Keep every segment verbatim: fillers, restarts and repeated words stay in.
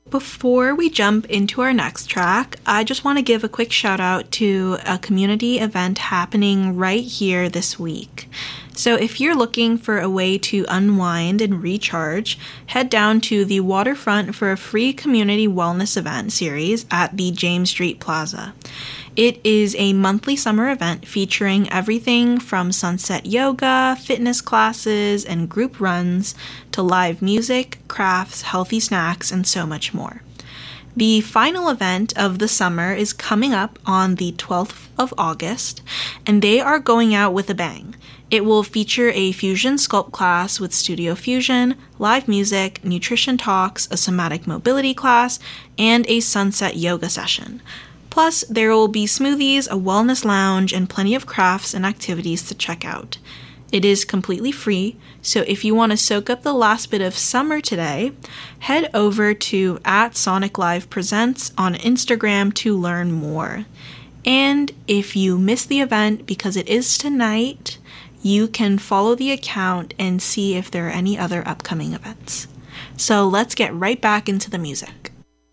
Before we jump into our next track, I just want to give a quick shout out to a community event happening right here this week. So if you're looking for a way to unwind and recharge, head down to the waterfront for a free community wellness event series at the James Street Plaza. It is a monthly summer event featuring everything from sunset yoga, fitness classes, and group runs to live music, crafts, healthy snacks, and so much more. The final event of the summer is coming up on the twelfth of August, and they are going out with a bang. It will feature a fusion sculpt class with studio fusion, live music, nutrition talks, a somatic mobility class, and a sunset yoga session. Plus, there will be smoothies, a wellness lounge, and plenty of crafts and activities to check out. It is completely free, so if you want to soak up the last bit of summer today, head over to at Sonic Live Presents on Instagram to learn more. And if you miss the event because it is tonight, you can follow the account and see if there are any other upcoming events. So let's get right back into the music.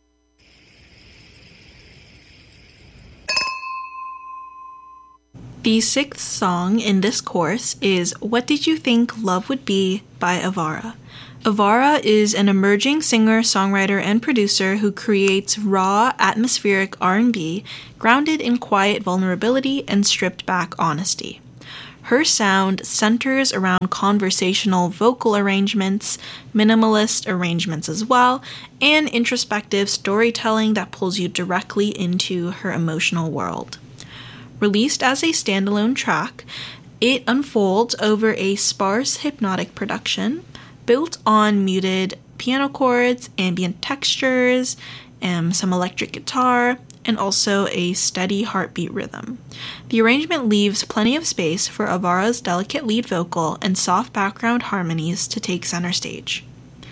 The sixth song in this course is What Did You Think Love Would Be by Avara. Avara is an emerging singer, songwriter, and producer who creates raw, atmospheric R and B grounded in quiet vulnerability and stripped-back honesty. Her sound centers around conversational vocal arrangements, minimalist arrangements as well, and introspective storytelling that pulls you directly into her emotional world. Released as a standalone track, it unfolds over a sparse hypnotic production built on muted piano chords, ambient textures, and some electric guitar, and also a steady heartbeat rhythm. The arrangement leaves plenty of space for Avara's delicate lead vocal and soft background harmonies to take center stage.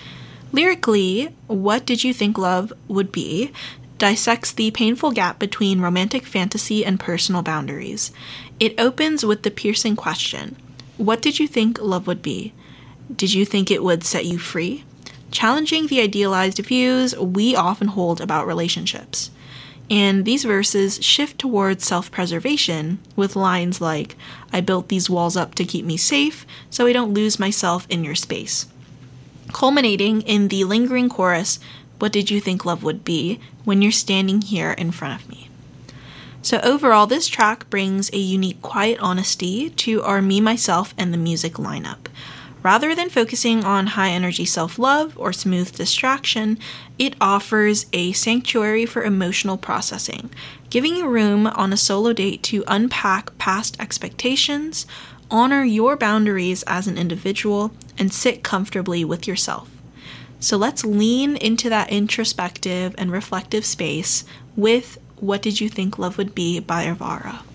Lyrically, What Did You Think Love Would Be dissects the painful gap between romantic fantasy and personal boundaries. It opens with the piercing question, what did you think love would be? Did you think it would set you free? Challenging the idealized views we often hold about relationships. And these verses shift towards self-preservation with lines like, I built these walls up to keep me safe so I don't lose myself in your space. Culminating in the lingering chorus, what did you think love would be when you're standing here in front of me? So overall, this track brings a unique quiet honesty to our Me, Myself, and the Music lineup. Rather than focusing on high-energy self-love or smooth distraction, it offers a sanctuary for emotional processing, giving you room on a solo date to unpack past expectations, honor your boundaries as an individual, and sit comfortably with yourself. So let's lean into that introspective and reflective space with What Did You Think Love Would Be by Avara.